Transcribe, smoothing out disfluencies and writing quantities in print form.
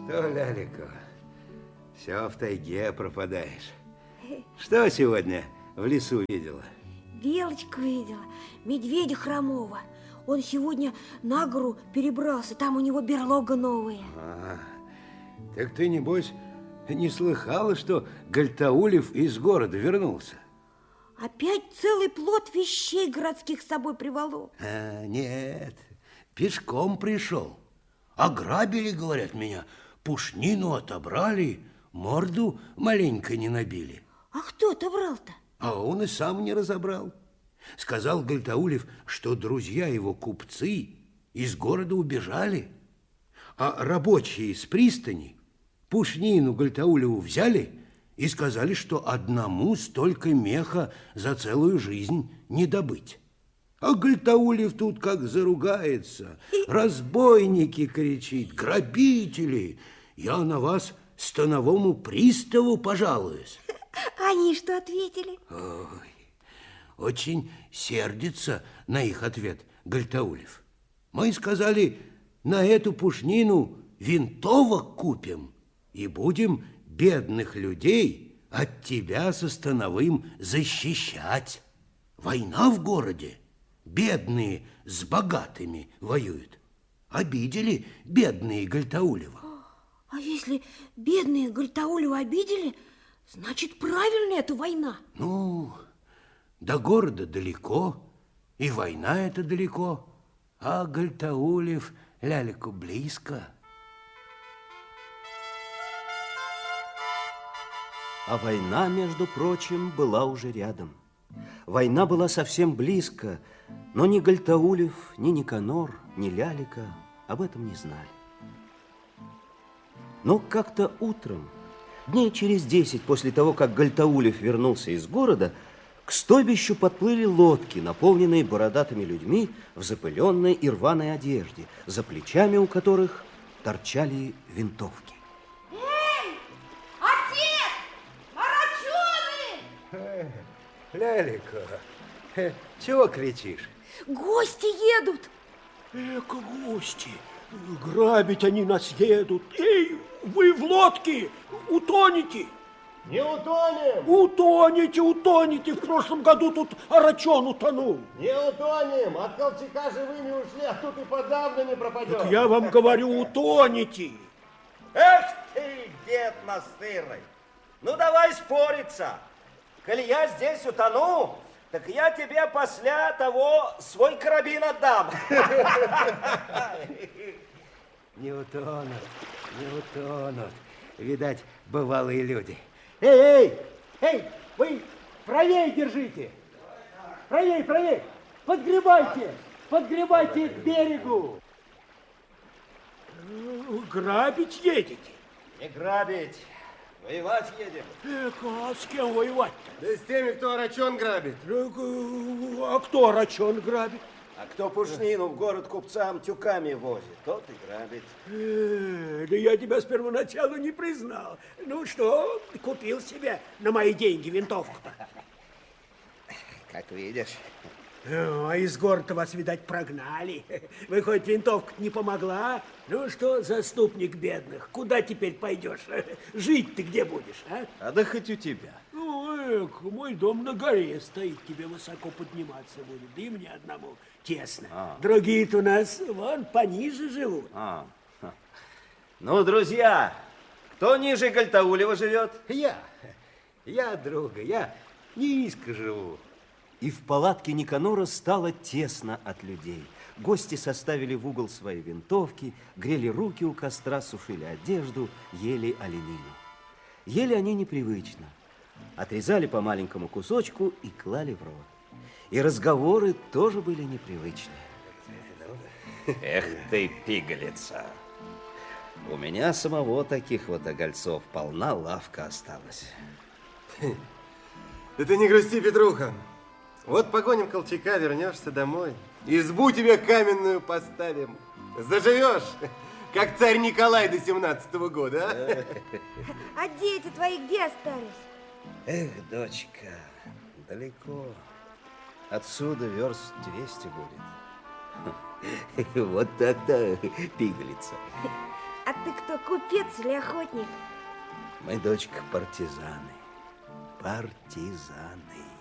Что, Лялико, все в тайге пропадаешь. Что сегодня в лесу видела? Белочку видела, медведя хромого. Он сегодня на гору перебрался, там у него берлога новая. Так ты, небось, не слыхала, что Гальтаулев из города вернулся? Опять целый плод вещей городских с собой приволок. Нет, пешком пришел. Ограбили, говорят, меня, пушнину отобрали, морду маленько не набили. А кто отобрал-то? А он и сам не разобрал. Сказал Гальтаулев, что друзья его, купцы, из города убежали. А рабочие с пристани пушнину Гальтаулеву взяли и сказали, что одному столько меха за целую жизнь не добыть. А Гальтаулев тут как заругается. Разбойники, кричит, грабители. Я на вас становому приставу пожалуюсь. Они что ответили? Ой, очень сердится на их ответ Гальтаулев. Мы сказали, на эту пушнину винтовок купим и будем бедных людей от тебя со становым защищать. Война в городе. Бедные с богатыми воюют. Обидели бедные Гальтаулева. А если бедные Гальтаулева обидели, значит, правильно эта война. Ну, до города далеко, и война эта далеко, а Гальтаулев, Лялику, близко. А война, между прочим, была уже рядом. Война была совсем близко, но ни Гальтаулев, ни Никанор, ни Лялика об этом не знали. Но как-то утром, дней через 10 после того, как Гальтаулев вернулся из города, к стойбищу подплыли лодки, наполненные бородатыми людьми в запыленной и рваной одежде, за плечами у которых торчали винтовки. Эй, отец! Арачены! Лялико, чего кричишь? Гости едут. Эка гости, грабить они нас едут. Эй, вы в лодке утонете. Не утонем! Утонете, утонете. В прошлом году тут Арачон утонул. Не утонем! От Колчака живыми ушли, а тут и подавно не пропадем. Так я вам говорю, утонете. Эх ты, дед настырный! Ну давай спориться. Коли я здесь утону, так я тебе после того свой карабин отдам. Не утонут, не утонут. Видать, бывалые люди. Эй, вы правее держите. Правее. Подгребайте к берегу. Грабить едете? Не грабить, воевать едем. А с кем воевать-то? Да с теми, кто Арачон грабит. А кто Арачон грабит? А кто пушнину в город купцам тюками возит, тот и грабит. Да я тебя с первоначала не признал. Ну что, купил себе на мои деньги винтовку-то? Как видишь. А из города вас, видать, прогнали. Выходит, винтовка не помогла? Ну что, заступник бедных, куда теперь пойдешь? Жить ты где будешь, а? А да хоть у тебя. Ну, мой дом на горе стоит, тебе высоко подниматься будет, да и мне одному тесно. Другие-то у нас вон пониже живут. Ну, друзья, кто ниже Гальтаулева живет? Я, друга, я низко живу. И в палатке Никанора стало тесно от людей. Гости составили в угол свои винтовки, грели руки у костра, сушили одежду, ели оленину. Ели они непривычно. Отрезали по маленькому кусочку и клали в рот. И разговоры тоже были непривычные. Эх ты, пигалица. У меня самого таких вот огольцов полна лавка осталась. Да ты не грусти, Петруха. Вот погоним Колчака, вернешься домой. Избу тебе каменную поставим. Заживешь, как царь Николай до 17-го года, а? А дети твои где остались? Эх, дочка, далеко. Отсюда верст 200 будет. Вот так-то, пигалица. А ты кто, купец или охотник? Мы, дочка, партизаны. Партизаны.